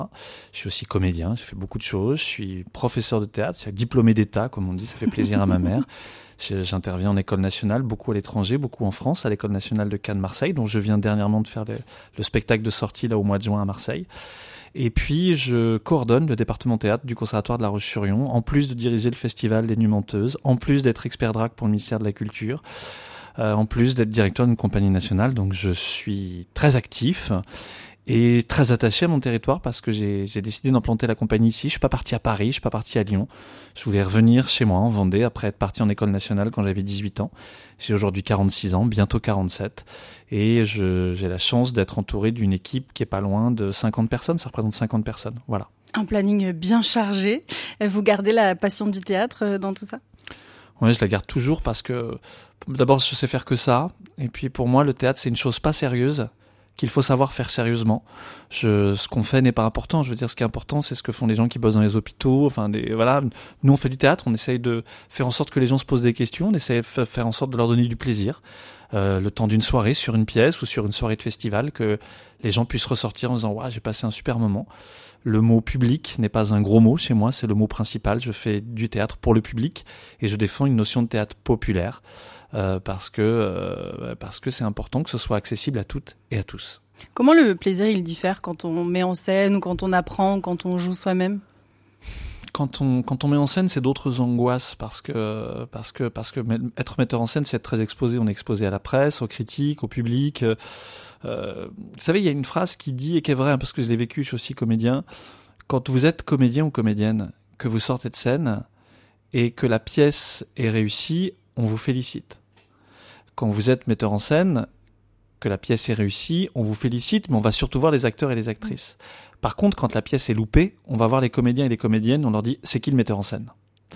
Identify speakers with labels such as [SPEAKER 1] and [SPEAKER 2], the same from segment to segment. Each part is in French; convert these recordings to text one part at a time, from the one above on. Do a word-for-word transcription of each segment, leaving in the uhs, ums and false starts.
[SPEAKER 1] Je suis aussi comédien, j'ai fait beaucoup de choses. Je suis professeur de théâtre, c'est diplômé d'État, comme on dit, ça fait plaisir à ma mère. J'interviens en école nationale, beaucoup à l'étranger, beaucoup en France, à l'école nationale de Cannes-Marseille, dont je viens dernièrement de faire le, le spectacle de sortie là au mois de juin à Marseille. Et puis, je coordonne le département théâtre du Conservatoire de La Roche-sur-Yon, en plus de diriger le festival des Nuits Menteuses, en plus d'être expert drague pour le ministère de la Culture, euh, en plus d'être directeur d'une compagnie nationale. Donc, je suis très actif et très attaché à mon territoire parce que j'ai, j'ai décidé d'implanter la compagnie ici. Je suis pas parti à Paris, je suis pas parti à Lyon. Je voulais revenir chez moi en Vendée après être parti en école nationale quand j'avais dix-huit ans. J'ai aujourd'hui quarante-six ans, bientôt quarante-sept. Et je, j'ai la chance d'être entouré d'une équipe qui est pas loin de cinquante personnes. Ça représente cinquante personnes. Voilà.
[SPEAKER 2] Un planning bien chargé. Vous gardez la passion du théâtre dans tout ça ?
[SPEAKER 1] Oui, je la garde toujours parce que d'abord, je sais faire que ça. Et puis pour moi, le théâtre, c'est une chose pas sérieuse qu'il faut savoir faire sérieusement. Je, ce qu'on fait n'est pas important. Je veux dire, ce qui est important, c'est ce que font les gens qui bossent dans les hôpitaux. Enfin, des, voilà. Nous, on fait du théâtre. On essaye de faire en sorte que les gens se posent des questions. On essaye de faire en sorte de leur donner du plaisir. Euh, le temps d'une soirée sur une pièce ou sur une soirée de festival, que les gens puissent ressortir en disant « Waouh, j'ai passé un super moment ». Le mot public n'est pas un gros mot chez moi, c'est le mot principal. Je fais du théâtre pour le public et je défends une notion de théâtre populaire euh, parce que euh, parce que c'est important que ce soit accessible à toutes et à tous.
[SPEAKER 2] Comment le plaisir il diffère quand on met en scène ou quand on apprend ou quand on joue soi-même ?
[SPEAKER 1] Quand on quand on met en scène, c'est d'autres angoisses parce que parce que parce que être metteur en scène, c'est être très exposé. On est exposé à la presse, aux critiques, au public. Euh, vous savez, il y a une phrase qui dit et qui est vraie parce que je l'ai vécu. Je suis aussi comédien. Quand vous êtes comédien ou comédienne, que vous sortez de scène et que la pièce est réussie, on vous félicite. Quand vous êtes metteur en scène, que la pièce est réussie, on vous félicite, mais on va surtout voir les acteurs et les actrices. Par contre, quand la pièce est loupée, on va voir les comédiens et les comédiennes, on leur dit « c'est qui le metteur en scène ?»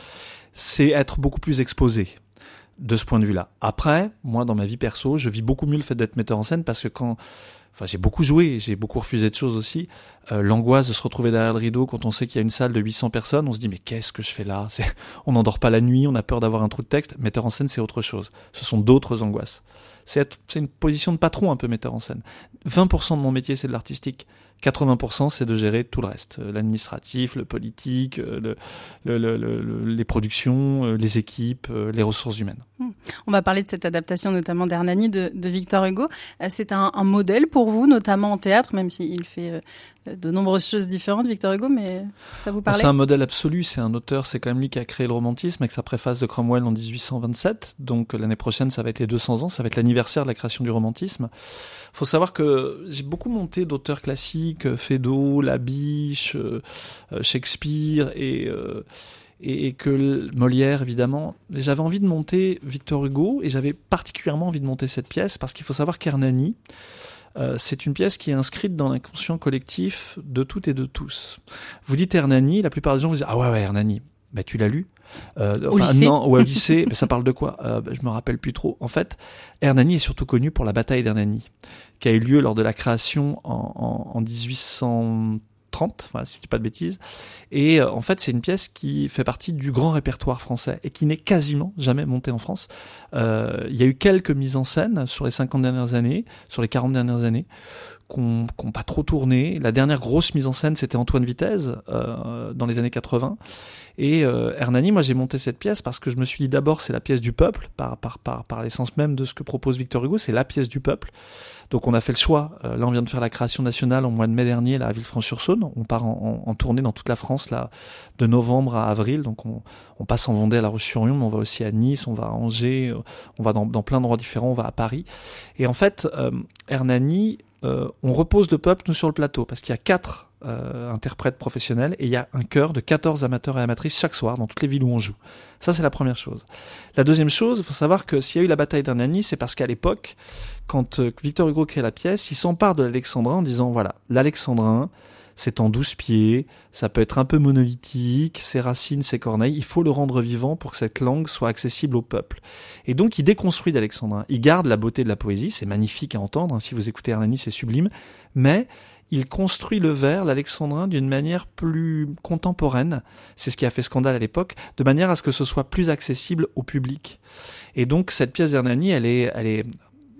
[SPEAKER 1] C'est être beaucoup plus exposé de ce point de vue-là. Après, moi, dans ma vie perso, je vis beaucoup mieux le fait d'être metteur en scène parce que quand... Enfin, j'ai beaucoup joué, j'ai beaucoup refusé de choses aussi. Euh, l'angoisse de se retrouver derrière le rideau quand on sait qu'il y a une salle de huit cents personnes, on se dit « mais qu'est-ce que je fais là ?» C'est... On n'endort pas la nuit, on a peur d'avoir un trou de texte. Metteur en scène, c'est autre chose. Ce sont d'autres angoisses. C'est, être... c'est une position de patron un peu, metteur en scène. vingt pour cent de mon métier, c'est de l'artistique. quatre-vingts pour cent, c'est de gérer tout le reste. L'administratif, le politique, le, le, le, le, les productions, les équipes, les ressources humaines.
[SPEAKER 2] On va parler de cette adaptation notamment d'Hernani de, de Victor Hugo. C'est un, un modèle pour vous, notamment en théâtre, même s'il fait de nombreuses choses différentes, Victor Hugo, mais ça vous parlait ?
[SPEAKER 1] C'est un modèle absolu, c'est un auteur, c'est quand même lui qui a créé le romantisme avec sa préface de Cromwell en dix-huit cent vingt-sept. Donc l'année prochaine, ça va être les deux cents ans, ça va être l'anniversaire de la création du romantisme. Faut savoir que j'ai beaucoup monté d'auteurs classiques, Feydeau, Labiche, euh, Shakespeare et... Euh, et que Molière, évidemment. J'avais envie de monter Victor Hugo et j'avais particulièrement envie de monter cette pièce parce qu'il faut savoir qu'Hernani, euh, c'est une pièce qui est inscrite dans l'inconscient collectif de toutes et de tous. Vous dites Hernani, la plupart des gens vous disent « Ah ouais, ouais, Hernani, bah, tu l'as lu ?» Euh,
[SPEAKER 2] au
[SPEAKER 1] enfin,
[SPEAKER 2] lycée.
[SPEAKER 1] Non, ou au lycée, mais ça parle de quoi euh, bah, Je me rappelle plus trop. En fait, Hernani est surtout connu pour la bataille d'Hernani, qui a eu lieu lors de la création en, en, en dix-huit cent trente, enfin, si je dis pas de bêtises. Et euh, en fait, c'est une pièce qui fait partie du grand répertoire français et qui n'est quasiment jamais montée en France. Euh, il y a eu quelques mises en scène sur les cinquante dernières années, sur les quarante dernières années, qui n'ont pas trop tourné. La dernière grosse mise en scène, c'était Antoine Vitesse, euh, dans les années quatre-vingts. Et euh, Hernani, moi j'ai monté cette pièce parce que je me suis dit d'abord c'est la pièce du peuple, par, par, par, par l'essence même de ce que propose Victor Hugo, c'est la pièce du peuple. Donc on a fait le choix, euh, là on vient de faire la création nationale en mois de mai dernier là, à Villefranche-sur-Saône, on part en, en, en tournée dans toute la France là, de novembre à avril, donc on, on passe en Vendée à La Roche-sur-Yon, mais on va aussi à Nice, on va à Angers, on va dans, dans plein d'endroits différents, on va à Paris. Et en fait, euh, Hernani, euh, on repose le peuple nous sur le plateau, parce qu'il y a quatre Euh, interprètes professionnels et il y a un chœur de quatorze amateurs et amatrices chaque soir dans toutes les villes où on joue. Ça, c'est la première chose. La deuxième chose, il faut savoir que s'il y a eu la bataille d'Hernani, c'est parce qu'à l'époque, quand euh, Victor Hugo crée la pièce, il s'empare de l'alexandrin en disant, voilà, l'alexandrin, c'est en douze pieds, ça peut être un peu monolithique, ses racines, ses corneilles, il faut le rendre vivant pour que cette langue soit accessible au peuple. Et donc, il déconstruit l'alexandrin. Il garde la beauté de la poésie, c'est magnifique à entendre, hein, si vous écoutez Hernani, c'est sublime, mais il construit le vers, l'alexandrin, d'une manière plus contemporaine. C'est ce qui a fait scandale à l'époque, de manière à ce que ce soit plus accessible au public. Et donc, cette pièce d'Hernani, elle est, elle est,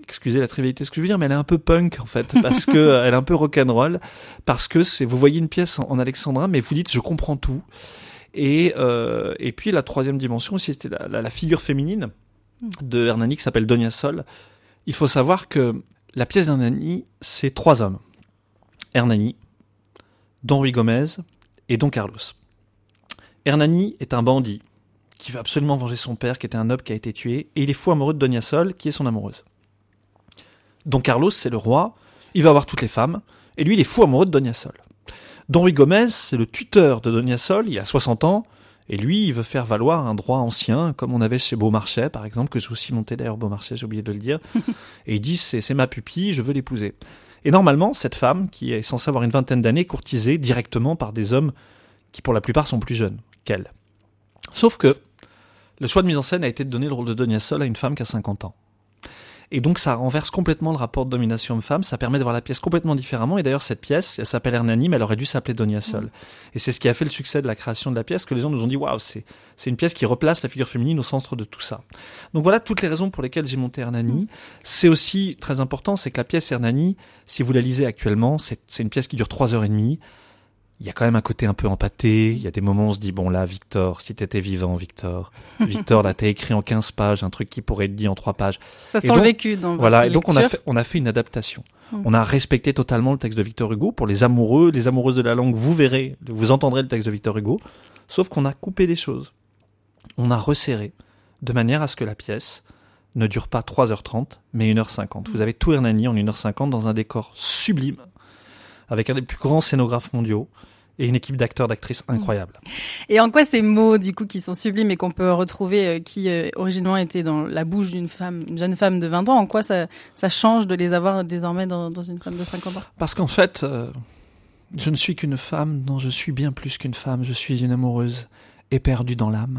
[SPEAKER 1] excusez la trivialité ce que je veux dire, mais elle est un peu punk en fait, parce que elle est un peu rock'n'roll, parce que c'est, vous voyez une pièce en, en alexandrin, mais vous dites je comprends tout. Et euh, et puis la troisième dimension aussi, c'était la, la, la figure féminine de Hernani qui s'appelle Donia Sol. Il faut savoir que la pièce d'Hernani, c'est trois hommes. Hernani, Don Ruy Gomez et Don Carlos. Hernani est un bandit qui veut absolument venger son père, qui était un noble qui a été tué, et il est fou amoureux de Donia Sol, qui est son amoureuse. Don Carlos, c'est le roi, il va avoir toutes les femmes, et lui, il est fou amoureux de Donia Sol. Don Ruy Gomez, c'est le tuteur de Donia Sol, il a soixante ans, et lui, il veut faire valoir un droit ancien, comme on avait chez Beaumarchais, par exemple, que j'ai aussi monté d'ailleurs Beaumarchais, j'ai oublié de le dire, et il dit, c'est, c'est ma pupille, je veux l'épouser. Et normalement, cette femme, qui est censée avoir une vingtaine d'années, est courtisée directement par des hommes qui, pour la plupart, sont plus jeunes qu'elle. Sauf que le choix de mise en scène a été de donner le rôle de Donia Sol à une femme qui a cinquante ans. Et donc ça renverse complètement le rapport de domination homme-femme, ça permet de voir la pièce complètement différemment, et d'ailleurs cette pièce, elle s'appelle Hernani, mais elle aurait dû s'appeler Donia Sol. Mmh. Et c'est ce qui a fait le succès de la création de la pièce, que les gens nous ont dit, waouh, c'est, c'est une pièce qui replace la figure féminine au centre de tout ça. Donc voilà toutes les raisons pour lesquelles j'ai monté Hernani. Mmh. C'est aussi très important, c'est que la pièce Hernani, si vous la lisez actuellement, c'est, c'est une pièce qui dure trois heures et demie. Il y a quand même un côté un peu empâté, il y a des moments où on se dit, bon là, Victor, si t'étais vivant, Victor, Victor, là, t'as écrit en quinze pages un truc qui pourrait être dit en trois pages.
[SPEAKER 2] Ça sent le vécu dans votre
[SPEAKER 1] Voilà, et donc
[SPEAKER 2] lecture.
[SPEAKER 1] on a fait, on a fait une adaptation.
[SPEAKER 2] Mmh.
[SPEAKER 1] On a respecté totalement le texte de Victor Hugo. Pour les amoureux, les amoureuses de la langue, vous verrez, vous entendrez le texte de Victor Hugo, sauf qu'on a coupé des choses. On a resserré, de manière à ce que la pièce ne dure pas trois heures trente, mais une heure cinquante. Mmh. Vous avez tout Hernani en une heure cinquante dans un décor sublime, avec un des plus grands scénographes mondiaux et une équipe d'acteurs, d'actrices incroyable.
[SPEAKER 2] Et en quoi ces mots, du coup, qui sont sublimes et qu'on peut retrouver, euh, qui euh, originellement étaient dans la bouche d'une femme, une jeune femme de vingt ans, en quoi ça, ça change de les avoir désormais dans, dans une femme de cinquante ans ?
[SPEAKER 1] Parce qu'en fait, euh, je ne suis qu'une femme, non, je suis bien plus qu'une femme, je suis une amoureuse éperdue dans l'âme.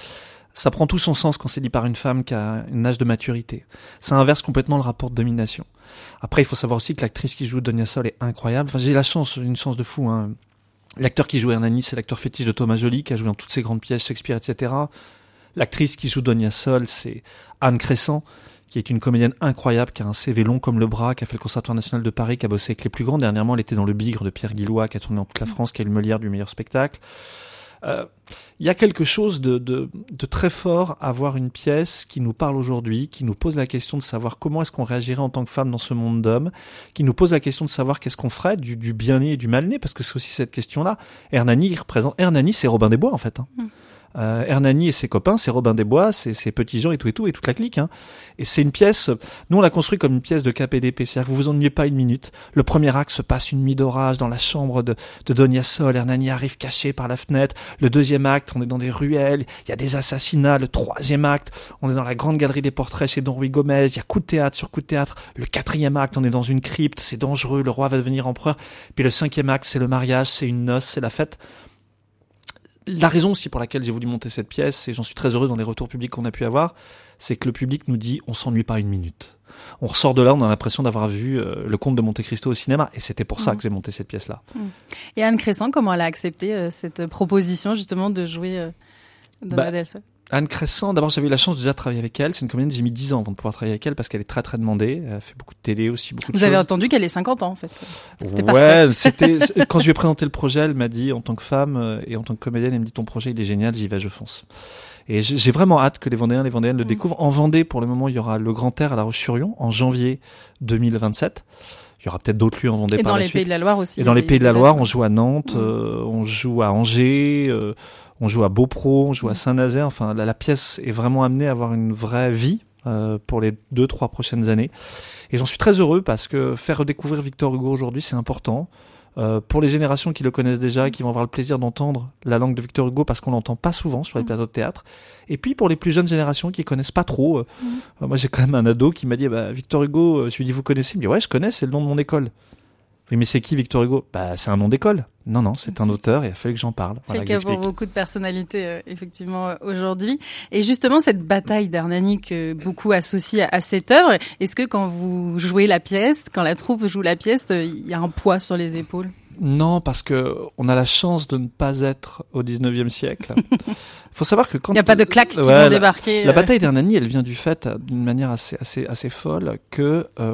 [SPEAKER 1] Ça prend tout son sens quand c'est dit par une femme qui a un âge de maturité. Ça inverse complètement le rapport de domination. Après, il faut savoir aussi que l'actrice qui joue Donia Sol est incroyable. Enfin, j'ai la chance, une chance de fou, hein. L'acteur qui joue Hernani, c'est l'acteur fétiche de Thomas Joly, qui a joué dans toutes ses grandes pièces, Shakespeare, et cetera. L'actrice qui joue Donia Sol, c'est Anne Cressan, qui est une comédienne incroyable, qui a un C V long comme le bras, qui a fait le Conservatoire national de Paris, qui a bossé avec les plus grands. Dernièrement, elle était dans Le Bigre de Pierre Guillois, qui a tourné dans toute la France, qui a eu le Molière du meilleur spectacle. Euh, il y a quelque chose de, de, de très fort à voir une pièce qui nous parle aujourd'hui, qui nous pose la question de savoir comment est-ce qu'on réagirait en tant que femme dans ce monde d'hommes, qui nous pose la question de savoir qu'est-ce qu'on ferait du, du bien-né et du mal-né, parce que c'est aussi cette question-là. Hernani, il représente, Hernani, c'est Robin des Bois, en fait, hein. Mm. Euh, Hernani et ses copains, c'est Robin des Bois, c'est ses petits gens et tout et tout, et toute la clique, hein. Et c'est une pièce, nous on l'a construit comme une pièce de K P D P, c'est-à-dire que vous vous ennuyez pas une minute. Le premier acte se passe une nuit d'orage dans la chambre de, de Donia Sol, Hernani arrive caché par la fenêtre. Le deuxième acte, on est dans des ruelles, il y a des assassinats. Le troisième acte, on est dans la grande galerie des portraits chez Don Ruy Gomez, il y a coup de théâtre sur coup de théâtre. Le quatrième acte, on est dans une crypte, c'est dangereux, le roi va devenir empereur. Puis le cinquième acte, c'est le mariage, c'est une noce, c'est la fête. La raison aussi pour laquelle j'ai voulu monter cette pièce, et j'en suis très heureux dans les retours publics qu'on a pu avoir, c'est que le public nous dit on s'ennuie pas une minute. On ressort de là, on a l'impression d'avoir vu euh, le Comte de Monte Cristo au cinéma, et c'était pour ça mmh. que j'ai monté cette pièce-là. Mmh.
[SPEAKER 2] Et Anne Cressan, comment elle a accepté euh, cette proposition justement de jouer euh, dans
[SPEAKER 1] bah,
[SPEAKER 2] Donia Sol ?
[SPEAKER 1] Anne Cressan, d'abord j'avais eu la chance déjà de travailler avec elle, c'est une comédienne, j'ai mis dix ans avant de pouvoir travailler avec elle parce qu'elle est très très demandée, elle fait beaucoup de télé aussi, beaucoup de
[SPEAKER 2] Vous
[SPEAKER 1] choses.
[SPEAKER 2] Vous avez entendu qu'elle ait cinquante ans en fait. C'était
[SPEAKER 1] ouais,
[SPEAKER 2] parfait.
[SPEAKER 1] c'était, quand je lui ai présenté le projet, elle m'a dit en tant que femme et en tant que comédienne, elle me dit ton projet il est génial, j'y vais, je fonce. Et j'ai vraiment hâte que les Vendéens, les Vendéennes le mmh. découvrent. En Vendée, pour le moment, il y aura le Grand Air à La Roche-sur-Yon en janvier deux mille vingt-sept. Il y aura peut-être d'autres lieux en Vendée
[SPEAKER 2] et
[SPEAKER 1] par la
[SPEAKER 2] suite. Et dans les Pays de la Loire aussi.
[SPEAKER 1] Et dans les Pays de la Loire, on joue à Nantes,
[SPEAKER 2] mmh.
[SPEAKER 1] euh, on joue à Angers, euh, on joue à Beaupro, on joue à Saint-Nazaire. Enfin, la, la pièce est vraiment amenée à avoir une vraie vie euh, pour les deux, trois prochaines années. Et j'en suis très heureux parce que faire redécouvrir Victor Hugo aujourd'hui, c'est important. Euh, pour les générations qui le connaissent déjà, qui vont avoir le plaisir d'entendre la langue de Victor Hugo parce qu'on l'entend pas souvent sur les plateaux de théâtre. Et puis pour les plus jeunes générations qui connaissent pas trop, euh, mmh. euh, moi j'ai quand même un ado qui m'a dit bah, Victor Hugo, euh, je lui ai dit vous connaissez, il me dit ouais je connais, c'est le nom de mon école. Oui mais c'est qui Victor Hugo ? Bah c'est un nom d'école. Non non, c'est un auteur et il a fallu que j'en parle.
[SPEAKER 2] C'est
[SPEAKER 1] voilà,
[SPEAKER 2] le cas pour beaucoup de personnalités euh, effectivement euh, aujourd'hui. Et justement cette bataille d'Hernani que beaucoup associent à, à cette œuvre, est-ce que quand vous jouez la pièce, quand la troupe joue la pièce, il euh, y a un poids sur les épaules ?
[SPEAKER 1] Non, parce que on a la chance de ne pas être au dix-neuvième siècle. Faut savoir que quand
[SPEAKER 2] il n'y a pas de claques qui
[SPEAKER 1] ouais,
[SPEAKER 2] vont
[SPEAKER 1] la,
[SPEAKER 2] débarquer.
[SPEAKER 1] La
[SPEAKER 2] euh...
[SPEAKER 1] bataille d'Hernani, elle vient du fait, d'une manière assez assez assez folle, que euh,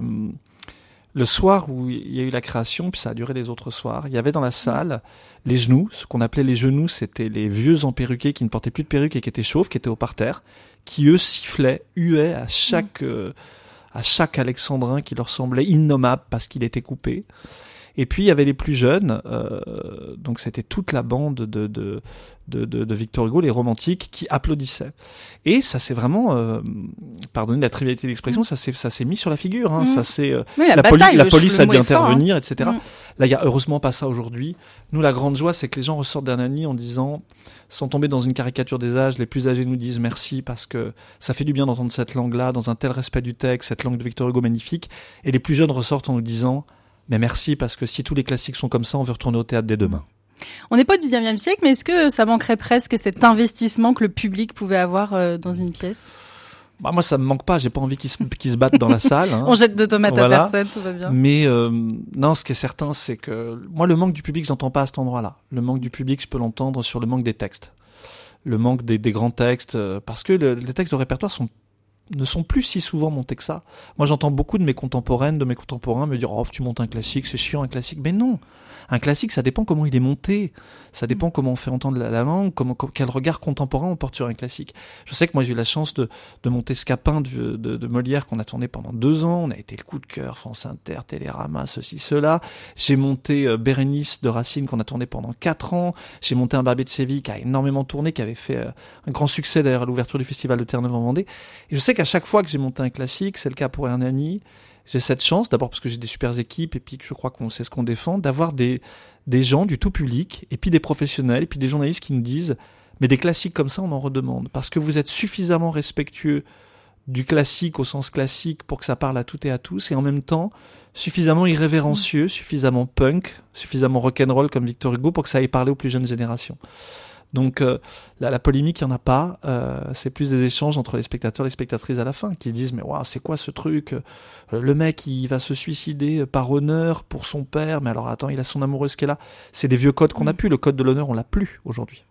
[SPEAKER 1] le soir où il y a eu la création, puis ça a duré les autres soirs, il y avait dans la salle les genoux, ce qu'on appelait les genoux, c'était les vieux emperruqués qui ne portaient plus de perruque et qui étaient chauves, qui étaient au parterre, qui eux sifflaient, huaient à chaque, mmh. euh, à chaque alexandrin qui leur semblait innommable parce qu'il était coupé. Et puis il y avait les plus jeunes, euh, donc c'était toute la bande de de, de de de Victor Hugo, les romantiques, qui applaudissaient. Et ça s'est vraiment, euh, pardonnez la trivialité d'expression, mmh. ça s'est ça s'est mis sur la figure. Hein, mmh. Ça c'est euh,
[SPEAKER 2] oui, la,
[SPEAKER 1] la,
[SPEAKER 2] bataille,
[SPEAKER 1] poli- la
[SPEAKER 2] le,
[SPEAKER 1] police
[SPEAKER 2] le
[SPEAKER 1] a dû intervenir,
[SPEAKER 2] fort, hein.
[SPEAKER 1] et cetera. Mmh. Là il y a heureusement pas ça aujourd'hui. Nous la grande joie c'est que les gens ressortent d'Hernani en disant, sans tomber dans une caricature des âges, les plus âgés nous disent merci parce que ça fait du bien d'entendre cette langue-là, dans un tel respect du texte, cette langue de Victor Hugo magnifique. Et les plus jeunes ressortent en nous disant mais merci, parce que si tous les classiques sont comme ça, on veut retourner au théâtre dès demain.
[SPEAKER 2] On n'est pas au dix-neuvième siècle, mais est-ce que ça manquerait presque cet investissement que le public pouvait avoir euh, dans une pièce ?
[SPEAKER 1] Bah, moi, ça me manque pas. J'ai pas envie qu'ils se, qu'ils se battent dans la salle. Hein.
[SPEAKER 2] On jette de tomates
[SPEAKER 1] voilà.
[SPEAKER 2] à personne, tout va bien.
[SPEAKER 1] Mais euh, non, ce qui est certain, c'est que moi, le manque du public, j'entends pas à cet endroit-là. Le manque du public, je peux l'entendre sur le manque des textes. Le manque des, des grands textes, euh, parce que le, les textes de répertoire sont ne sont plus si souvent montés que ça. Moi, j'entends beaucoup de mes contemporaines, de mes contemporains me dire « Oh, tu montes un classique, c'est chiant un classique. » Mais non, un classique, ça dépend comment il est monté. Ça dépend comment on fait entendre la, la langue, comment, quel regard contemporain on porte sur un classique. Je sais que moi, j'ai eu la chance de, de monter Scapin de, de, de Molière qu'on a tourné pendant deux ans. On a été le coup de cœur, France Inter, Télérama, ceci, cela. J'ai monté euh, Bérénice de Racine qu'on a tourné pendant quatre ans. J'ai monté un Barbier de Séville qui a énormément tourné, qui avait fait euh, un grand succès d'ailleurs à l'ouverture du Festival de Terre-Neuve en Vendée. Et je sais qu'à chaque fois que j'ai monté un classique, c'est le cas pour Hernani, j'ai cette chance, d'abord parce que j'ai des super équipes et puis que je crois qu'on sait ce qu'on défend, d'avoir des, des gens du tout public et puis des professionnels et puis des journalistes qui nous disent mais des classiques comme ça on en redemande parce que vous êtes suffisamment respectueux du classique au sens classique pour que ça parle à toutes et à tous et en même temps suffisamment irrévérencieux, suffisamment punk, suffisamment rock'n'roll comme Victor Hugo pour que ça aille parler aux plus jeunes générations. Donc euh, la, la polémique, il n'y en a pas. Euh, c'est plus des échanges entre les spectateurs et les spectatrices à la fin qui disent mais waouh, c'est quoi ce truc ? euh, Le mec, il va se suicider par honneur pour son père. Mais alors attends, il a son amoureuse qui est là. C'est des vieux codes qu'on a plus. Le code de l'honneur, on l'a plus aujourd'hui.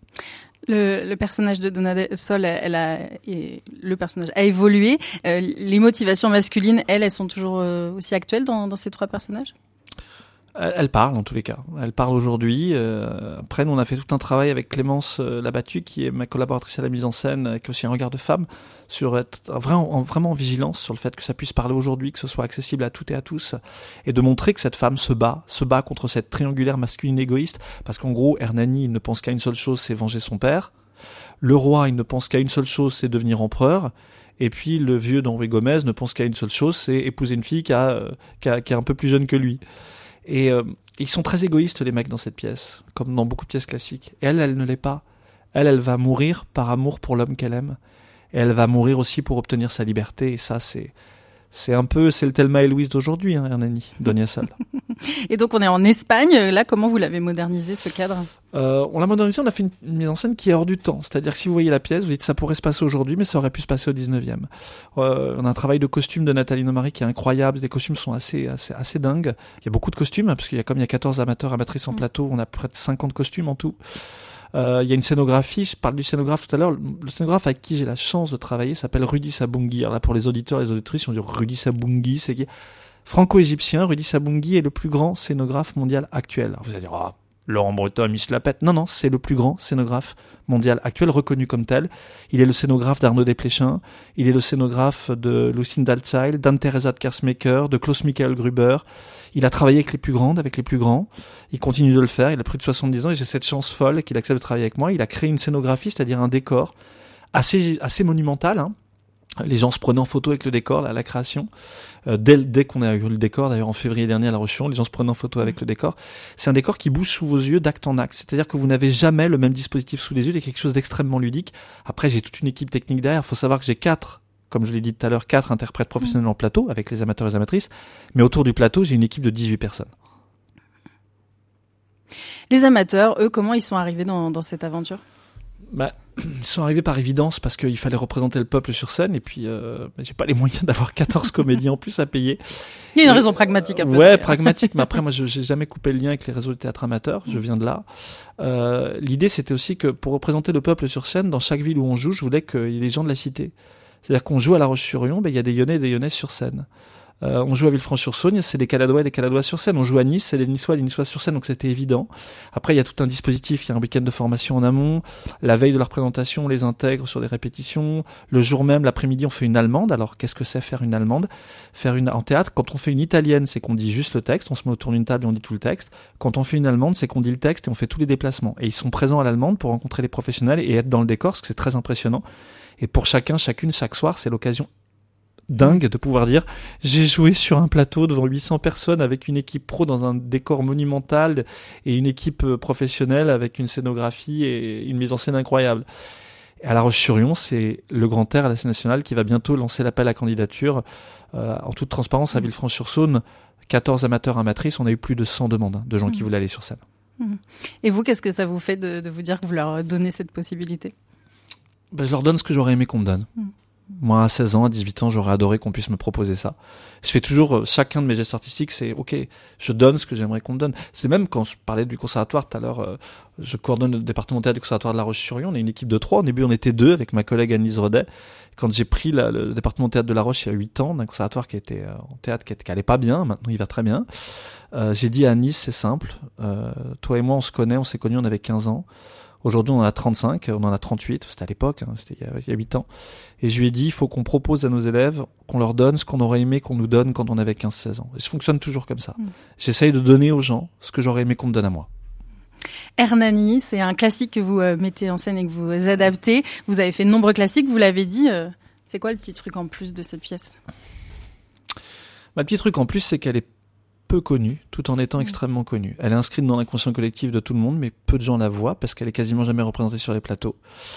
[SPEAKER 2] Le, le personnage de Donna Sol, elle a, le personnage a évolué. Euh, les motivations masculines, elles, elles sont toujours euh, aussi actuelles dans, dans ces trois personnages ?
[SPEAKER 1] Elle parle en tous les cas. Elle parle aujourd'hui. Euh, après, nous on a fait tout un travail avec Clémence euh, Labattu, qui est ma collaboratrice à la mise en scène, avec aussi un regard de femme, sur être vraiment en, vraiment en vigilance sur le fait que ça puisse parler aujourd'hui, que ce soit accessible à toutes et à tous, et de montrer que cette femme se bat, se bat contre cette triangulaire masculine égoïste, parce qu'en gros, Hernani, il ne pense qu'à une seule chose, c'est venger son père. Le roi, il ne pense qu'à une seule chose, c'est devenir empereur. Et puis le vieux d'Henri Gomez ne pense qu'à une seule chose, c'est épouser une fille qui, a, euh, qui, a, qui est un peu plus jeune que lui. Et euh, ils sont très égoïstes les mecs dans cette pièce, comme dans beaucoup de pièces classiques. Et elle, elle ne l'est pas. Elle, elle va mourir par amour pour l'homme qu'elle aime. Et elle va mourir aussi pour obtenir sa liberté. Et ça, c'est c'est un peu, c'est le Thelma et Louise d'aujourd'hui, hein, Hernani, Donia Sol.
[SPEAKER 2] Et donc on est en Espagne. Là, comment vous l'avez modernisé ce cadre ?
[SPEAKER 1] euh, On l'a modernisé. On a fait une, une mise en scène qui est hors du temps. C'est-à-dire que si vous voyez la pièce, vous dites ça pourrait se passer aujourd'hui, mais ça aurait pu se passer au dix-neuvième. Euh, on a un travail de costume de Nathalie Nomari qui est incroyable. Les costumes sont assez, assez, assez dingues. Il y a beaucoup de costumes hein, parce qu'il y a comme il y a quatorze amateurs, amatrices en plateau, on a près de cinquante costumes en tout. Euh, il y a une scénographie, je parle du scénographe tout à l'heure, le scénographe avec qui j'ai la chance de travailler s'appelle Rudy Sabungui. Alors là, pour les auditeurs et les auditrices, on dit Rudy Sabungui, c'est qui ? Franco-égyptien, Rudy Sabungui est le plus grand scénographe mondial actuel. Alors vous allez dire, ah, Laurent Breton a mis la pète. Non, non, c'est le plus grand scénographe mondial actuel, reconnu comme tel. Il est le scénographe d'Arnaud Desplechin, il est le scénographe de Lucinda Altsheil, d'Anne-Theresa de Kersmaker, de Klaus Michael Gruber. Il a travaillé avec les plus grandes, avec les plus grands. Il continue de le faire. Il a plus de soixante-dix ans et j'ai cette chance folle qu'il accepte de travailler avec moi. Il a créé une scénographie, c'est-à-dire un décor assez, assez monumental, hein. Les gens se prenaient en photo avec le décor, là, à la création. Euh, dès, dès qu'on a eu le décor, d'ailleurs en février dernier à La Roche-Chouron, les gens se prenaient en photo avec le décor. C'est un décor qui bouge sous vos yeux d'acte en acte. C'est-à-dire que vous n'avez jamais le même dispositif sous les yeux. Il y a quelque chose d'extrêmement ludique. Après, j'ai toute une équipe technique derrière. Il faut savoir que j'ai quatre, comme je l'ai dit tout à l'heure, quatre interprètes professionnels en plateau avec les amateurs et les amatrices. Mais autour du plateau, j'ai une équipe de dix-huit personnes.
[SPEAKER 2] Les amateurs, eux, comment ils sont arrivés dans, dans cette aventure ?
[SPEAKER 1] Bah, Ils sont arrivés par évidence parce qu'il fallait représenter le peuple sur scène et puis euh, j'ai pas les moyens d'avoir quatorze comédiens en plus à payer.
[SPEAKER 2] Il y a une et, raison pragmatique un peu.
[SPEAKER 1] Ouais, d'ailleurs. pragmatique, mais après moi je j'ai jamais coupé le lien avec les réseaux de théâtre amateur, je viens de là. Euh, l'idée c'était aussi que pour représenter le peuple sur scène, dans chaque ville où on joue, je voulais qu'il y ait les gens de la cité. C'est-à-dire qu'on joue à La Roche-sur-Yon, ben il y a des Lyonnais et des Lyonnaises sur scène. Euh, on joue à Villefranche-sur-Saône, c'est des Caladois et des Caladois sur scène. On joue à Nice, c'est des Niçois et des Niçois sur scène, donc c'était évident. Après, il y a tout un dispositif, il y a un week-end de formation en amont. La veille de la représentation, on les intègre sur des répétitions. Le jour même, l'après-midi, on fait une allemande. Alors, qu'est-ce que c'est faire une allemande ? Faire une, en théâtre, quand on fait une italienne, c'est qu'on dit juste le texte, on se met autour d'une table et on dit tout le texte. Quand on fait une allemande, c'est qu'on dit le texte et on fait tous les déplacements. Et ils sont présents à l'allemande pour rencontrer les professionnels et être dans le décor, parce que c'est très impressionnant. Et pour chacun, chacune, chaque soir, c'est l'occasion dingue de pouvoir dire j'ai joué sur un plateau devant huit cents personnes avec une équipe pro dans un décor monumental et une équipe professionnelle avec une scénographie et une mise en scène incroyable. Et à La Roche-sur-Yon, c'est le Grand Air à la scène nationale qui va bientôt lancer l'appel à candidature. Euh, en toute transparence, à Villefranche-sur-Saône, quatorze amateurs amatrices, on a eu plus de cent demandes hein, de gens mmh. qui voulaient aller sur scène.
[SPEAKER 2] Mmh. Et vous, qu'est-ce que ça vous fait de, de vous dire que vous leur donnez cette possibilité ?
[SPEAKER 1] Ben, je leur donne ce que j'aurais aimé qu'on me donne. Mmh. Moi, à seize ans, à dix-huit ans, j'aurais adoré qu'on puisse me proposer ça. Je fais toujours, euh, chacun de mes gestes artistiques, c'est, ok, je donne ce que j'aimerais qu'on me donne. C'est même quand je parlais du conservatoire tout à l'heure, euh, je coordonne le département théâtre du conservatoire de La Roche-sur-Yon, on est une équipe de trois. Au début, on était deux avec ma collègue Anne-Lise Rodet. Quand j'ai pris la, le département théâtre de La Roche il y a huit ans, d'un conservatoire qui était euh, en théâtre, qui, était, qui allait pas bien, maintenant il va très bien, euh, j'ai dit à Anne-Lise, c'est simple, euh, toi et moi, on se connaît, on s'est connus, on avait quinze ans. Aujourd'hui, on en a trente-cinq, on en a trente-huit, c'était à l'époque, hein, c'était il y a huit ans. Et je lui ai dit, il faut qu'on propose à nos élèves, qu'on leur donne ce qu'on aurait aimé qu'on nous donne quand on avait quinze seize ans. Et ça fonctionne toujours comme ça. Mmh. J'essaye de donner aux gens ce que j'aurais aimé qu'on me donne à moi.
[SPEAKER 2] Hernani, c'est un classique que vous euh, mettez en scène et que vous adaptez. Vous avez fait de nombreux classiques, vous l'avez dit. Euh, c'est quoi le petit truc en plus de cette pièce ?
[SPEAKER 1] Bah, le petit truc en plus, c'est qu'elle est peu connue, tout en étant mmh. extrêmement connue. Elle est inscrite dans l'inconscient collectif de tout le monde, mais peu de gens la voient parce qu'elle est quasiment jamais représentée sur les plateaux.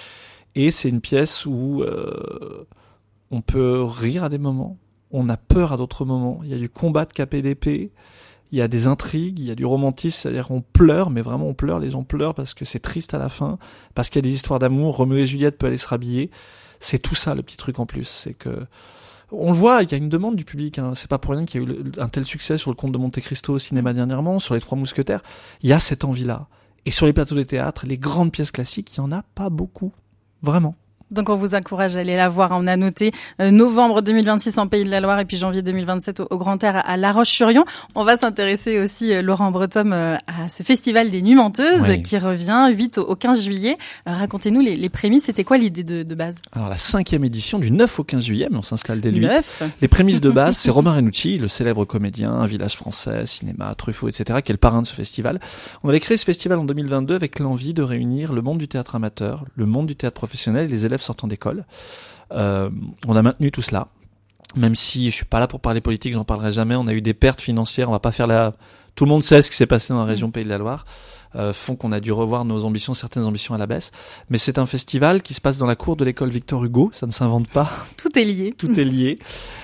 [SPEAKER 1] Et c'est une pièce où euh, on peut rire à des moments, on a peur à d'autres moments. Il y a du combat de capé d'épée, il y a des intrigues, il y a du romantisme, c'est-à-dire on pleure, mais vraiment on pleure, les gens pleurent parce que c'est triste à la fin, parce qu'il y a des histoires d'amour, Roméo et Juliette peut aller se rhabiller. C'est tout ça le petit truc en plus, c'est que on le voit, il y a une demande du public, hein. C'est pas pour rien qu'il y a eu le, un tel succès sur le Comte de Monte Cristo au cinéma dernièrement, sur les Trois Mousquetaires. Il y a cette envie-là. Et sur les plateaux de théâtre, les grandes pièces classiques, il y en a pas beaucoup. Vraiment.
[SPEAKER 2] Donc on vous encourage à aller la voir. On a noté euh, novembre deux mille vingt-six en Pays de la Loire et puis janvier deux mille vingt-sept au, au Grand Air à, à La Roche-sur-Yon. On va s'intéresser aussi, euh, Laurent Bretom, euh, à ce festival des Nuits Menteuses oui. qui revient huit au quinze juillet. Euh, racontez-nous les, les prémices, c'était quoi l'idée de, de base ?
[SPEAKER 1] Alors la cinquième édition du neuf au quinze juillet, mais on s'installe dès le huit.
[SPEAKER 2] neuf
[SPEAKER 1] Les prémices de base, c'est Romain Renucci, le célèbre comédien, un village français, cinéma, Truffaut, et cetera, qui est le parrain de ce festival. On avait créé ce festival en deux mille vingt-deux avec l'envie de réunir le monde du théâtre amateur, le monde du théâtre professionnel et les élèves sortant d'école. Euh, on a maintenu tout cela, même si je suis pas là pour parler politique, j'en parlerai jamais. On a eu des pertes financières, on va pas faire la. Tout le monde sait ce qui s'est passé dans la région Pays de la Loire, euh, font qu'on a dû revoir nos ambitions, certaines ambitions à la baisse. Mais c'est un festival qui se passe dans la cour de l'école Victor Hugo, ça ne s'invente pas.
[SPEAKER 2] Tout est lié.
[SPEAKER 1] Tout est lié.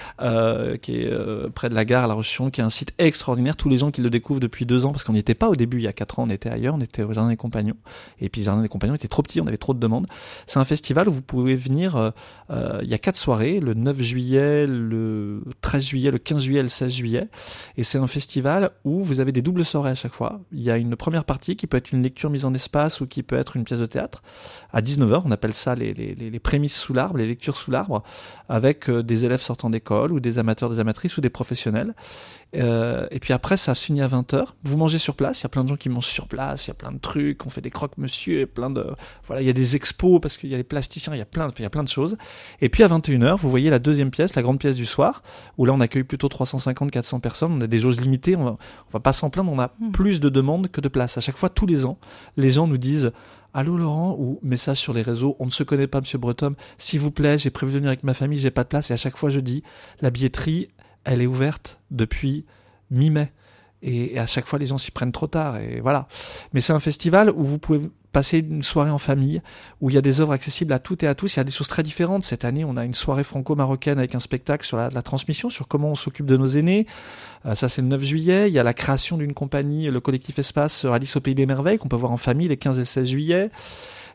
[SPEAKER 1] Euh, qui est euh, près de la gare à La Roche-sur-Yon, qui est un site extraordinaire. Tous les gens qui le découvrent depuis deux ans, parce qu'on n'y était pas au début, il y a quatre ans, on était ailleurs, on était au Jardin des Compagnons. Et puis le Jardin des Compagnons était trop petit, on avait trop de demandes. C'est un festival où vous pouvez venir, euh, euh, il y a quatre soirées, le neuf juillet, le treize juillet, le quinze juillet, le seize juillet. Et c'est un festival où vous avez des doubles soirées à chaque fois. Il y a une première partie qui peut être une lecture mise en espace ou qui peut être une pièce de théâtre. À dix-neuf heures, on appelle ça les, les, les, les prémices sous l'arbre, les lectures sous l'arbre, avec euh, des élèves sortant d'école ou des amateurs, des amatrices ou des professionnels. Euh, et puis après, ça finit à vingt heures. Vous mangez sur place. Il y a plein de gens qui mangent sur place. Il y a plein de trucs. On fait des croque-monsieur, plein de, voilà, il y a des expos parce qu'il y a les plasticiens. Il y a plein, il y a plein de choses. Et puis à vingt et une heures, vous voyez la deuxième pièce, la grande pièce du soir, où là, on accueille plutôt trois cent cinquante, quatre cents personnes. On a des jauges limitées. On va, on va pas s'en plaindre. On a mmh. plus de demandes que de places. À chaque fois, tous les ans, les gens nous disent, allô Laurent, ou message sur les réseaux, on ne se connaît pas, monsieur Bretom, s'il vous plaît, j'ai prévu de venir avec ma famille, j'ai pas de place. Et à chaque fois, je dis, la billetterie, elle est ouverte depuis mi-mai. Et, et à chaque fois, les gens s'y prennent trop tard. Et voilà. Mais c'est un festival où vous pouvez passer une soirée en famille, où il y a des œuvres accessibles à toutes et à tous. Il y a des choses très différentes. Cette année, on a une soirée franco-marocaine avec un spectacle sur la, la transmission, sur comment on s'occupe de nos aînés. Euh, ça, c'est le neuf juillet. Il y a la création d'une compagnie, le collectif Espace Alice au Pays des Merveilles, qu'on peut voir en famille les quinze et seize juillet.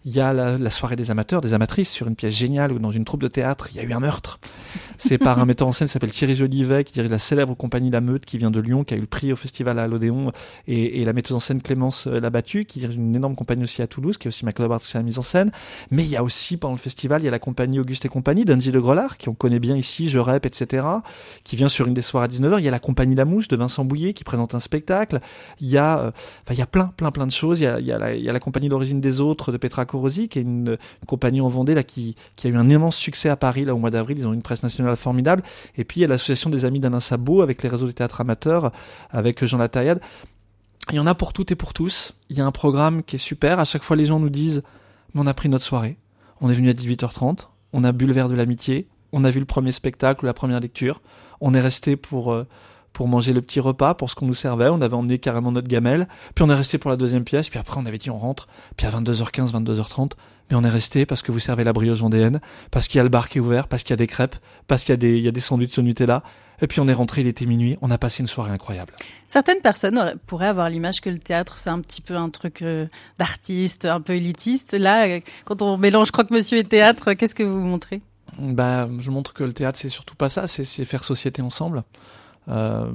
[SPEAKER 1] Il y a la, la soirée des amateurs, des amatrices sur une pièce géniale où dans une troupe de théâtre, il y a eu un meurtre. C'est par un metteur en scène qui s'appelle Thierry Jolivet, qui dirige la célèbre compagnie La Meute, qui vient de Lyon, qui a eu le prix au festival à l'Odéon, et, et la metteuse en scène Clémence Labattu, qui dirige une énorme compagnie aussi à Toulouse, qui est aussi ma collaboratrice à la mise en scène. Mais il y a aussi, pendant le festival, il y a la compagnie Auguste et compagnie d'Angie de Grelard, qui on connaît bien ici, Je rêpe, et cetera, qui vient sur une des soirées à dix-neuf heures. Il y a la compagnie La Mouche de Vincent Bouillet, qui présente un spectacle. Il y a, euh, enfin, il y a plein, plein, plein de choses. Il y a, il y a la, il y a la compagnie L'Origine des Autres de Petra Korosi, qui est une, une compagnie en Vendée, là, qui, qui a eu un immense succès à Paris, là, au mois d'avril. Ils ont une presse nationale formidable. Et puis, il y a l'association des Amis d'Alain Sabot, avec les réseaux des théâtres amateurs, avec Jean Lataillade. Il y en a pour toutes et pour tous. Il y a un programme qui est super. À chaque fois, les gens nous disent, mais on a pris notre soirée. On est venu à dix-huit heures trente. On a bu le verre de l'amitié. On a vu le premier spectacle ou la première lecture. On est resté pour, euh, pour manger le petit repas, pour ce qu'on nous servait. On avait emmené carrément notre gamelle. Puis on est resté pour la deuxième pièce. Puis après, on avait dit, on rentre. Puis à vingt-deux heures quinze, vingt-deux heures trente. Mais on est resté parce que vous servez la brioche vendéenne, parce qu'il y a le bar qui est ouvert, parce qu'il y a des crêpes, parce qu'il y a des, il y a des sandwichs au Nutella. Et puis on est rentré, il était minuit, on a passé une soirée incroyable.
[SPEAKER 2] Certaines personnes auraient- pourraient avoir l'image que le théâtre, c'est un petit peu un truc euh, d'artiste, un peu élitiste. Là, euh, quand on mélange croque-monsieur et théâtre, qu'est-ce que vous montrez ?
[SPEAKER 1] Bah, je montre que le théâtre, c'est surtout pas ça, c'est, c'est faire société ensemble. Euh,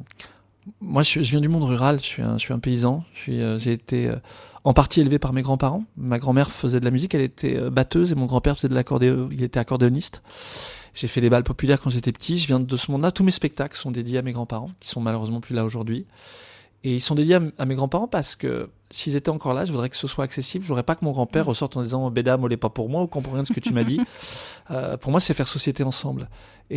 [SPEAKER 1] moi, je, suis- je viens du monde rural, je suis un, je suis un paysan. Je suis, euh, j'ai été euh, en partie élevé par mes grands-parents. Ma grand-mère faisait de la musique, elle était euh, batteuse, et mon grand-père faisait de l'accordéon, il était accordéoniste. J'ai fait des balles populaires quand j'étais petit, je viens de ce monde-là. Tous mes spectacles sont dédiés à mes grands-parents, qui sont malheureusement plus là aujourd'hui. Et ils sont dédiés à, m- à mes grands-parents parce que s'ils étaient encore là, je voudrais que ce soit accessible. Je voudrais pas que mon grand-père ressorte en disant « Bédame, on l'est pas pour moi, on comprend rien de ce que tu m'as dit ». Euh, pour moi, c'est faire société ensemble.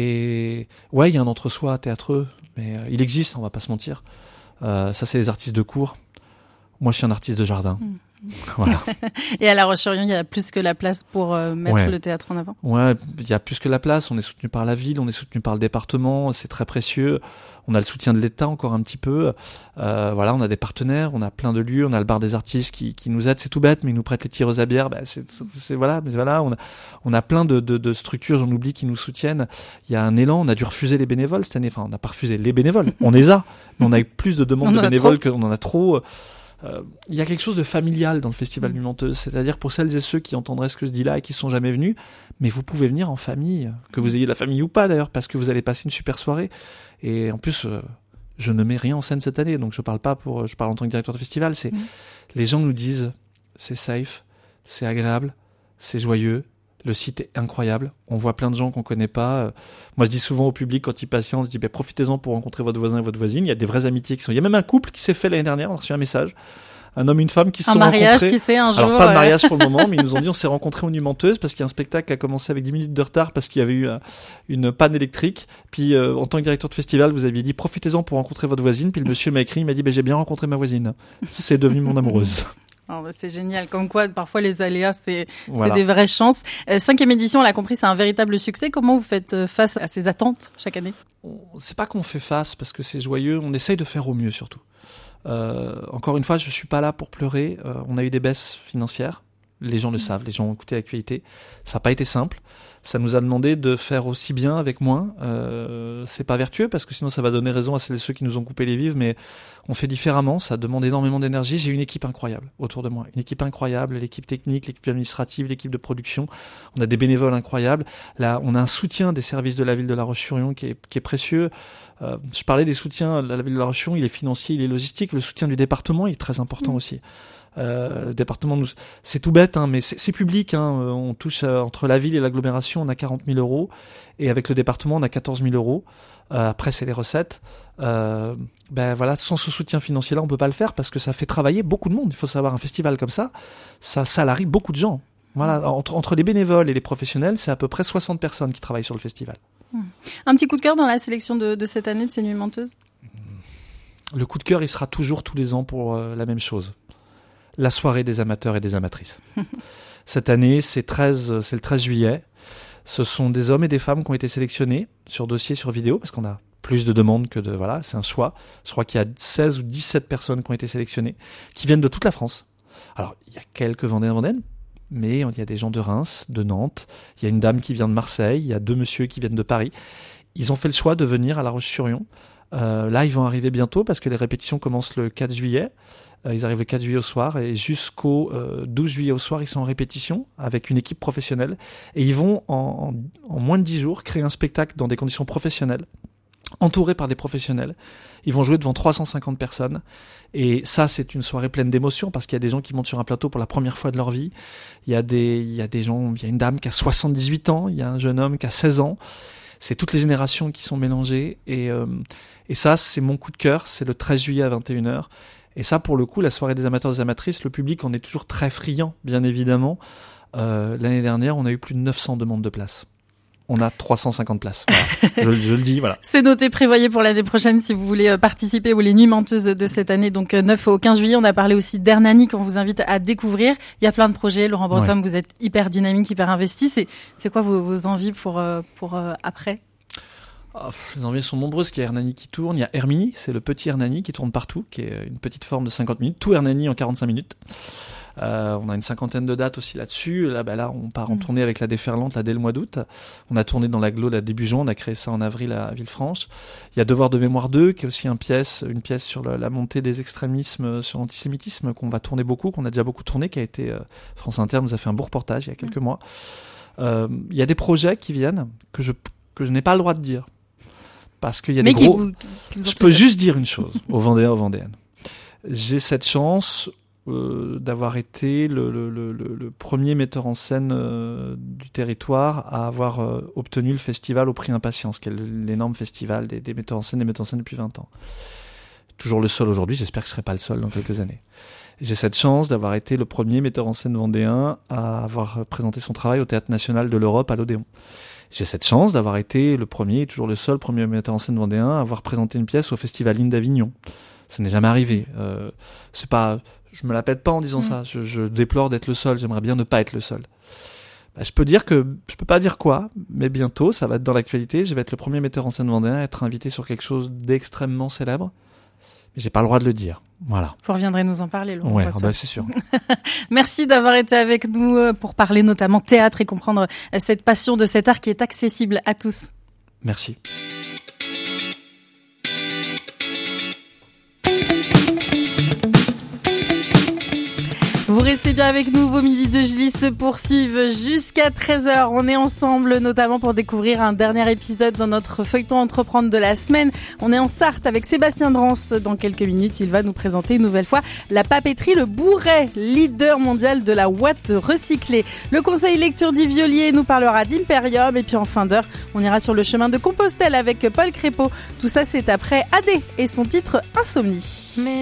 [SPEAKER 1] Et ouais, il y a un entre-soi théâtreux, mais euh, il existe, on va pas se mentir. Euh, ça, c'est les artistes de cour. Moi, je suis un artiste de jardin.
[SPEAKER 2] Mm.
[SPEAKER 1] Voilà.
[SPEAKER 2] Et à La Roche-sur-Yon, il y a plus que la place pour euh, mettre
[SPEAKER 1] Ouais.
[SPEAKER 2] le théâtre en avant.
[SPEAKER 1] Ouais, il y a plus que la place. On est soutenu par la ville, on est soutenu par le département. C'est très précieux. On a le soutien de l'État encore un petit peu. Euh, voilà, on a des partenaires, on a plein de lieux. On a le bar des artistes qui, qui nous aide. C'est tout bête, mais ils nous prêtent les tireuses à bière. Bah, c'est, c'est, c'est- voilà, mais voilà. On a, on a plein de, de, de structures, j'en oublie, qui nous soutiennent. Il y a un élan. On a dû refuser les bénévoles cette année. Enfin, on n'a pas refusé les bénévoles. On les a, mais on a eu plus de demandes
[SPEAKER 2] On
[SPEAKER 1] de
[SPEAKER 2] en a
[SPEAKER 1] bénévoles qu'on en a trop. Euh, il y a quelque chose de familial dans le Festival
[SPEAKER 2] Mm.
[SPEAKER 1] du Menteuse, c'est-à-dire pour celles et ceux qui entendraient ce que je dis là et qui sont jamais venus, mais vous pouvez venir en famille, que vous ayez de la famille ou pas d'ailleurs, parce que vous allez passer une super soirée. Et en plus, euh, je ne mets rien en scène cette année, donc je parle pas pour, je parle en tant que directeur de festival. C'est
[SPEAKER 2] Mm.
[SPEAKER 1] les gens nous disent, c'est safe, c'est agréable, c'est joyeux. Le site est incroyable. On voit plein de gens qu'on connaît pas. Euh, Moi, je dis souvent au public quand ils patientent, je dis ben, profitez-en pour rencontrer votre voisin et votre voisine. Il y a des vraies amitiés qui sont. Il y a même un couple qui s'est fait l'année dernière. On a reçu un message. Un homme et une femme qui se
[SPEAKER 2] Un
[SPEAKER 1] sont
[SPEAKER 2] mariage,
[SPEAKER 1] rencontrés.
[SPEAKER 2] qui sait, un jour.
[SPEAKER 1] Alors pas de
[SPEAKER 2] euh,
[SPEAKER 1] mariage pour le moment, mais ils nous ont dit on s'est rencontrés au Numenteuse parce qu'il y a un spectacle qui a commencé avec dix minutes de retard parce qu'il y avait eu un- une panne électrique. Puis euh, en tant que directeur de festival, vous aviez dit profitez-en pour rencontrer votre voisine. Puis le monsieur m'a écrit, il m'a dit ben, j'ai bien rencontré ma voisine. C'est devenu mon amoureuse.
[SPEAKER 2] Oh, bah, c'est génial. Comme quoi, parfois, les aléas, c'est,
[SPEAKER 1] Voilà.
[SPEAKER 2] c'est des vraies chances. Euh, cinquième édition, on l'a compris, c'est un véritable succès. Comment vous faites euh, face à ces attentes chaque année ?
[SPEAKER 1] On- c'est pas qu'on fait face parce que c'est joyeux, on essaye de faire au mieux surtout. Euh, encore une fois, je suis pas là pour pleurer. Euh, on a eu des baisses financières. Les gens le savent, les gens ont écouté l'actualité. Ça n'a pas été simple. Ça nous a demandé de faire aussi bien avec moins. Euh, c'est pas vertueux parce que sinon ça va donner raison à celles et ceux qui nous ont coupé les vivres, mais on fait différemment. Ça demande énormément d'énergie. J'ai une équipe incroyable autour de moi. Une équipe incroyable, l'équipe technique, l'équipe administrative, l'équipe de production. On a des bénévoles incroyables. Là, on a un soutien des services de la ville de La Roche-sur-Yon qui est, qui est précieux. Euh, je parlais des soutiens de la ville de La Roche-sur-Yon, il est financier, il est logistique. Le soutien du département il est très important
[SPEAKER 2] Mmh.
[SPEAKER 1] aussi. Euh, le département, nous, c'est tout bête, hein, mais c'est, c'est public. Hein, on touche euh, entre la ville et l'agglomération, on a quarante mille euros, et avec le département, on a quatorze mille euros. Euh, après, c'est les recettes. Euh, ben voilà, sans ce soutien financier-là, on peut pas le faire parce que ça fait travailler beaucoup de monde. Il faut savoir, un festival comme ça, ça salarie beaucoup de gens. Voilà, entre, entre les bénévoles et les professionnels, c'est à peu près soixante personnes qui travaillent sur le festival.
[SPEAKER 2] Un petit coup de cœur dans la sélection de, de cette année de ces Nuits Menteuses ?
[SPEAKER 1] Le coup de cœur, il sera toujours tous les ans pour euh, la même chose. La soirée des amateurs et des amatrices. Cette année, c'est, treize, c'est le treize juillet. Ce sont des hommes et des femmes qui ont été sélectionnés sur dossier, sur vidéo, parce qu'on a plus de demandes que de... Voilà, c'est un choix. Je crois qu'il y a seize ou dix-sept personnes qui ont été sélectionnées, qui viennent de toute la France. Alors, il y a quelques Vendéens Vendéennes, mais il y a des gens de Reims, de Nantes, il y a une dame qui vient de Marseille, il y a deux messieurs qui viennent de Paris. Ils ont fait le choix de venir à La Roche-sur-Yon. Euh, là, ils vont arriver bientôt parce que les répétitions commencent le quatre juillet. Euh, ils arrivent le quatre juillet au soir et jusqu'au euh, douze juillet au soir, ils sont en répétition avec une équipe professionnelle et ils vont en, en, en moins de dix jours créer un spectacle dans des conditions professionnelles, entourés par des professionnels. Ils vont jouer devant trois cent cinquante personnes. Et ça, c'est une soirée pleine d'émotions parce qu'il y a des gens qui montent sur un plateau pour la première fois de leur vie. Il y a des, il y a des gens, il y a une dame qui a soixante-dix-huit ans, il y a un jeune homme qui a seize ans. C'est toutes les générations qui sont mélangées. Et, euh, et ça, c'est mon coup de cœur. C'est le treize juillet à vingt et une heures. Et ça, pour le coup, la soirée des amateurs et des amatrices, le public en est toujours très friand, bien évidemment. Euh, l'année dernière, on a eu plus de neuf cents demandes de places. On a trois cent cinquante places. Voilà. je, je le dis, voilà.
[SPEAKER 2] C'est noté, prévoyez pour l'année prochaine si vous voulez participer aux les Nuits Menteuses de cette année, donc neuf au quinze juillet. On a parlé aussi d'Hernani qu'on vous invite à découvrir. Il y a plein de projets. Laurent Breton, ouais. Vous êtes hyper dynamique, hyper investi. C'est, c'est quoi vos, vos envies pour, pour euh, après?
[SPEAKER 1] Oh, les envies sont nombreuses. Il y a Hernani qui tourne. Il y a Hermini, c'est le petit Hernani qui tourne partout, qui est une petite forme de cinquante minutes. Tout Hernani en quarante-cinq minutes. Euh, on a une cinquantaine de dates aussi là-dessus. Là, bah là, on part en tournée avec la Déferlante là dès le mois d'août. On a tourné dans l'Aglo là début juin. On a créé ça en avril à Villefranche. Il y a Devoir de mémoire deux, qui est aussi une pièce, une pièce sur la, la montée des extrémismes, sur l'antisémitisme, qu'on va tourner beaucoup, qu'on a déjà beaucoup tourné, qui a été euh, France Inter nous a fait un beau reportage il y a quelques mmh. mois. Euh, il y a des projets qui viennent que je que je n'ai pas le droit de dire parce qu'il y a
[SPEAKER 2] Mais
[SPEAKER 1] des gros.
[SPEAKER 2] Vous, qui vous
[SPEAKER 1] je peux juste dire une chose aux Vendéens, aux Vendéennes. J'ai cette chance. Euh, d'avoir été le, le, le, le premier metteur en scène euh, du territoire à avoir euh, obtenu le festival au prix Impatience, qui est l'énorme festival des, des metteurs en scène, des metteurs en scène depuis vingt ans. Toujours le seul aujourd'hui, j'espère que je ne serai pas le seul dans quelques années. J'ai cette chance d'avoir été le premier metteur en scène vendéen à avoir présenté son travail au Théâtre National de l'Europe à l'Odéon. J'ai cette chance d'avoir été le premier, toujours le seul premier metteur en scène vendéen à avoir présenté une pièce au Festival Ligne d'Avignon. Ça n'est jamais arrivé. Euh, c'est pas... Je me la pète pas en disant mmh. ça. Je, je déplore d'être le seul. J'aimerais bien ne pas être le seul. Bah, je peux dire que, je peux pas dire quoi, mais bientôt, ça va être dans l'actualité. Je vais être le premier metteur en scène vendéen à être invité sur quelque chose d'extrêmement célèbre. Mais j'ai pas le droit de le dire. Voilà.
[SPEAKER 2] Vous reviendrez nous en parler, Laurent.
[SPEAKER 1] Ouais, bah, c'est sûr.
[SPEAKER 2] Merci d'avoir été avec nous pour parler notamment théâtre et comprendre cette passion de cet art qui est accessible à tous.
[SPEAKER 1] Merci.
[SPEAKER 2] Vous restez bien avec nous, vos midis de Julie se poursuivent jusqu'à treize heures. On est ensemble notamment pour découvrir un dernier épisode dans notre feuilleton Entreprendre de la semaine. On est en Sarthe avec Sébastien Drance. Dans quelques minutes, il va nous présenter une nouvelle fois la papeterie Le Bourret, leader mondial de la ouate recyclée. Le conseil lecture d'Yves Violier nous parlera d'Imperium. Et puis en fin d'heure, on ira sur le chemin de Compostelle avec Paul Crépeau. Tout ça, c'est après A D et son titre Insomnie. Mais